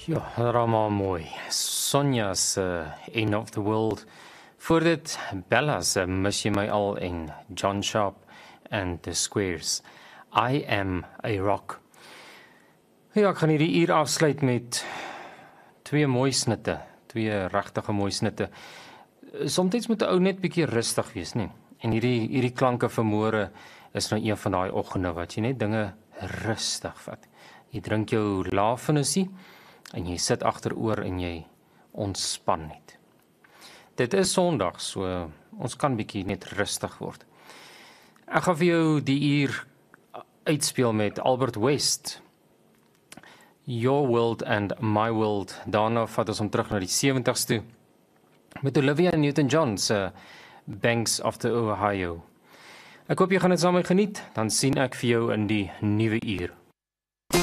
Ja, allemaal mooi. Sonja's End of the World. Voor dit Bella's Mis Jy My Al en John Sharp and The Squares. I Am a Rock. Ja, ek gaan hierdie uur afsluit met twee mooi snitte. Twee regtige mooi snitte. Soms moet 'n ou net bietjie rustig wees, nie? En hierdie klanke vanmôre is nou een van daai oggende wat jy net dinge rustig vat. Jy drink jou lafenissie en jy sit agteroor en jy ontspan net. Dit is Sondag, so ons kan bietjie net rustig word. Ek gaan vir jou die uur uitspeel met Albert West. Your World and My World. Daarna vat ons hom terug na die 70s toe met Olivia Newton-John se Banks of the Ohio. Ek hoop jy gaan dit saam met my geniet, dan sien ek vir jou in die nuwe uur.